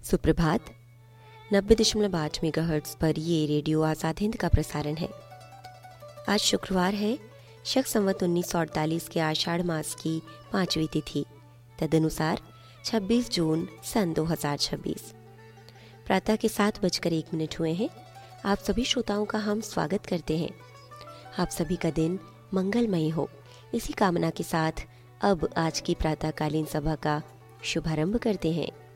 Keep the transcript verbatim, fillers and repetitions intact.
सुप्रभात। नब्बे दशमलव आठ मेगाहर्ट्ज़ पर ये रेडियो आज़ाद हिंद का प्रसारण है। आज शुक्रवार है, शक संवत उन्नीस सौ अड़तालीस के आषाढ़ मास की पांचवी तिथि, तदनुसार छब्बीस जून सन दो हज़ार छब्बीस। प्रातः के सात बजकर एक मिनट हुए हैं। आप सभी श्रोताओं का हम स्वागत करते हैं। आप सभी का दिन मंगलमयी हो, इसी कामना के साथ अब आज की प्रातःकालीन सभा का शुभारंभ करते हैं।